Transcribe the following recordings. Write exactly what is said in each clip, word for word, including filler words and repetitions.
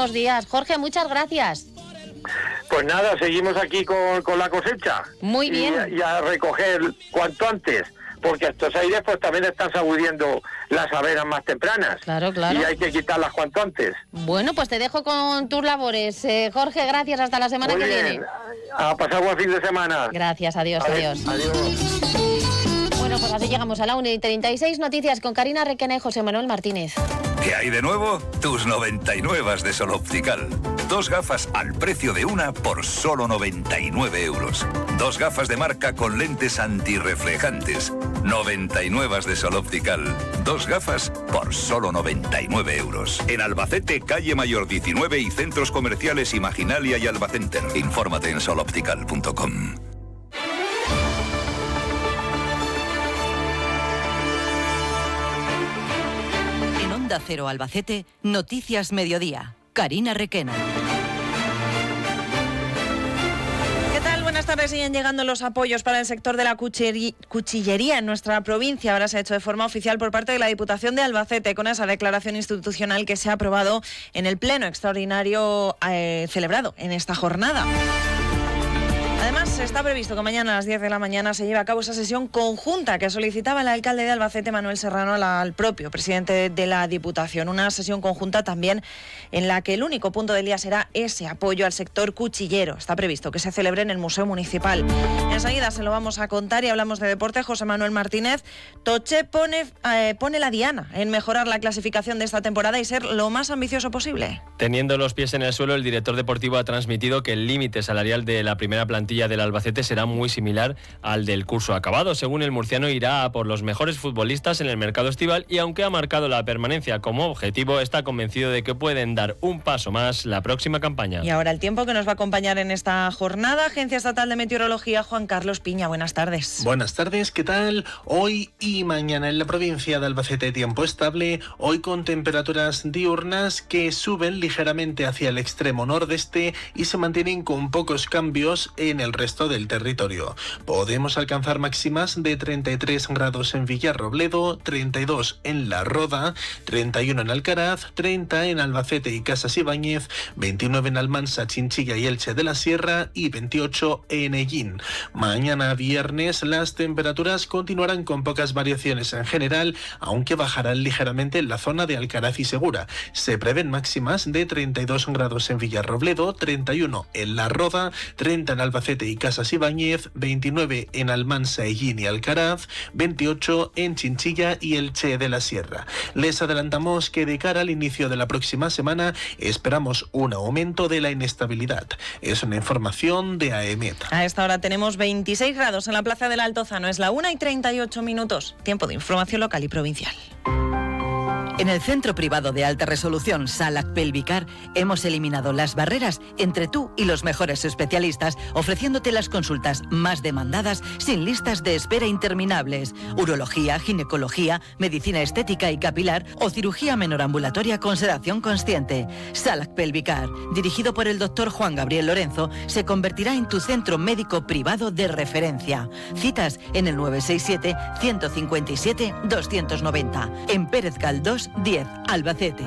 pocos días. Jorge, muchas gracias. Pues nada, seguimos aquí con, con la cosecha. Muy bien. Y, y a recoger cuanto antes, porque estos aires pues también están sacudiendo las avenas más tempranas. Claro, claro. Y hay que quitarlas cuanto antes. Bueno, pues te dejo con tus labores. Eh, Jorge, gracias. Hasta la semana Muy que bien. viene. A pasar buen fin de semana. Gracias, adiós, adiós. Adiós. Bueno, pues así llegamos a la una y treinta y seis. Noticias con Karina Requena y José Manuel Martínez. ¿Qué hay de nuevo? Tus noventa y nueve de Sol Optical. Dos gafas al precio de una por solo noventa y nueve euros. Dos gafas de marca con lentes antirreflejantes. noventa y nueve de Sol Optical. Dos gafas por solo noventa y nueve euros. En Albacete, calle Mayor diecinueve y centros comerciales Imaginalia y Albacenter. Infórmate en sol optical punto com. Onda Cero Albacete, Noticias Mediodía. Karina Requena. ¿Qué tal? Buenas tardes. Siguen llegando los apoyos para el sector de la cuchillería en nuestra provincia. Ahora se ha hecho de forma oficial por parte de la Diputación de Albacete con esa declaración institucional que se ha aprobado en el pleno extraordinario eh, celebrado en esta jornada. Además, está previsto que mañana a las diez de la mañana se lleve a cabo esa sesión conjunta que solicitaba el alcalde de Albacete, Manuel Serrano, al propio presidente de la Diputación. Una sesión conjunta también en la que el único punto del día será ese apoyo al sector cuchillero. Está previsto que se celebre en el Museo Municipal. Enseguida se lo vamos a contar y hablamos de deporte. José Manuel Martínez. Toche pone, eh, pone la diana en mejorar la clasificación de esta temporada y ser lo más ambicioso posible. Teniendo los pies en el suelo, el director deportivo ha transmitido que el límite salarial de la primera plantilla del Albacete será muy similar al del curso acabado. Según el murciano, irá a por los mejores futbolistas en el mercado estival y aunque ha marcado la permanencia como objetivo, está convencido de que pueden dar un paso más la próxima campaña. Y ahora el tiempo que nos va a acompañar en esta jornada. Agencia Estatal de Meteorología, Juan Carlos Piña, buenas tardes. Buenas tardes, ¿qué tal? Hoy y mañana en la provincia de Albacete tiempo estable, hoy con temperaturas diurnas que suben ligeramente hacia el extremo nordeste y se mantienen con pocos cambios en el resto del territorio. Podemos alcanzar máximas de treinta y tres grados en Villarrobledo, treinta y dos en La Roda, treinta y uno en Alcaraz, treinta en Albacete y Casas Ibáñez, veintinueve en Almansa, Chinchilla y Elche de la Sierra y veintiocho en Ellín. Mañana viernes las temperaturas continuarán con pocas variaciones en general, aunque bajarán ligeramente en la zona de Alcaraz y Segura. Se prevén máximas de treinta y dos grados en Villarrobledo, treinta y uno en La Roda, treinta en Albacete y Casas Ibáñez, veintinueve en Almansa, Ellín y Alcaraz, veintiocho en Chinchilla y Elche de la Sierra. Les adelantamos que de cara al inicio de la próxima semana esperamos un aumento de la inestabilidad. Es una información de A E M E T. A esta hora tenemos veintiséis grados en la Plaza del Altozano. Es la una y treinta y ocho minutos. Tiempo de información local y provincial. En el Centro Privado de Alta Resolución Salac Pelvicar hemos eliminado las barreras entre tú y los mejores especialistas, ofreciéndote las consultas más demandadas sin listas de espera interminables. Urología, ginecología, medicina estética y capilar o cirugía menor ambulatoria con sedación consciente. Salac Pelvicar, dirigido por el doctor Juan Gabriel Lorenzo, se convertirá en tu centro médico privado de referencia. Citas en el nueve seis siete, uno cinco siete, dos nueve cero. En Pérez Galdós diez, Albacete.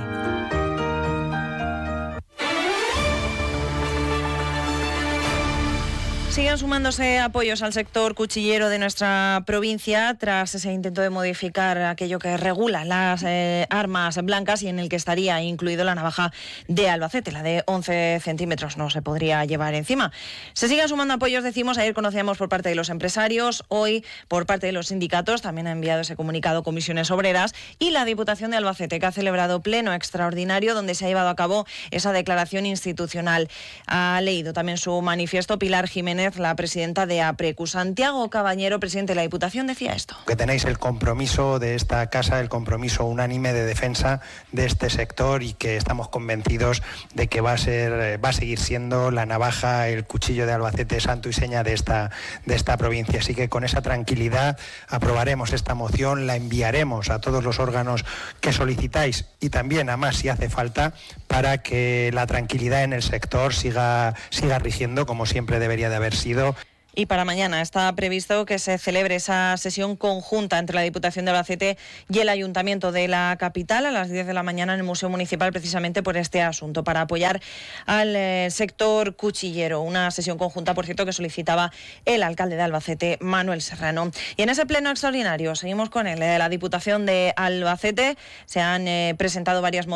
Siguen sumándose apoyos al sector cuchillero de nuestra provincia tras ese intento de modificar aquello que regula las eh, armas blancas y en el que estaría incluido la navaja de Albacete, la de once centímetros, no se podría llevar encima. Se siguen sumando apoyos, decimos, ayer conocíamos por parte de los empresarios, hoy por parte de los sindicatos, también ha enviado ese comunicado Comisiones Obreras y la Diputación de Albacete, que ha celebrado pleno extraordinario donde se ha llevado a cabo esa declaración institucional. Ha leído también su manifiesto Pilar Jiménez, la presidenta de APRECU. Santiago Cabañero, presidente de la Diputación, decía esto. Que tenéis el compromiso de esta casa, el compromiso unánime de defensa de este sector y que estamos convencidos de que va a ser, va a seguir siendo la navaja, el cuchillo de Albacete, santo y seña de esta, de esta provincia. Así que con esa tranquilidad aprobaremos esta moción, la enviaremos a todos los órganos que solicitáis y también a más si hace falta para que la tranquilidad en el sector siga, siga rigiendo como siempre debería de haber sido. Y para mañana está previsto que se celebre esa sesión conjunta entre la Diputación de Albacete y el Ayuntamiento de la capital a las diez de la mañana en el Museo Municipal, precisamente por este asunto, para apoyar al eh, sector cuchillero. Una sesión conjunta, por cierto, que solicitaba el alcalde de Albacete, Manuel Serrano. Y en ese pleno extraordinario, seguimos con él, de la Diputación de Albacete, se han eh, presentado varias mociones